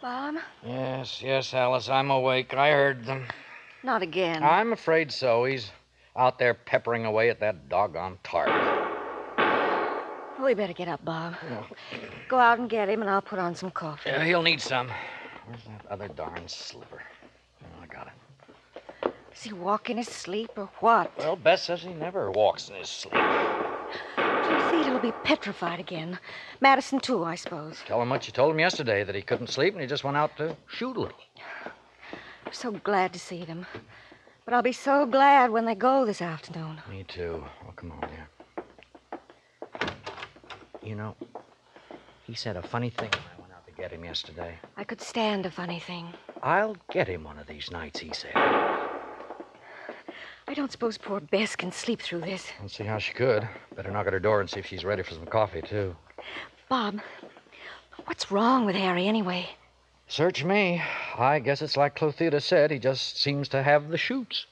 Bob? Yes, Alice, I'm awake. I heard them. Not again. I'm afraid so. He's out there peppering away at that doggone tart. Oh, we better get up, Bob. Go out and get him, and I'll put on some coffee. Yeah, he'll need some. Where's that other darn slipper? Oh, I got it. Does he walk in his sleep or what? Well, Bess says he never walks in his sleep. Do you think he'll be petrified again? Madison, too, I suppose. Tell him what you told him yesterday, that he couldn't sleep and he just went out to shoot a little. I'm so glad to see them. But I'll be so glad when they go this afternoon. Me too. Oh, come on here. You know, he said a funny thing when I went out to get him yesterday. I could stand a funny thing. I'll get him one of these nights, he said. I don't suppose poor Bess can sleep through this. Let's see how she could. Better knock at her door and see if she's ready for some coffee, too. Bob, what's wrong with Harry anyway? Search me. I guess it's like Clothilde said. He just seems to have the shoots.